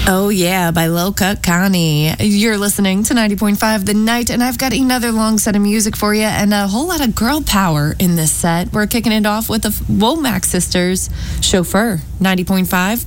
Oh, yeah, by Lil Cut Connie. You're listening to 90.5 The Night, and I've got another long set of music for you and a whole lot of girl power in this set. We're kicking it off with the Womack Sisters, Chauffeur, 90.5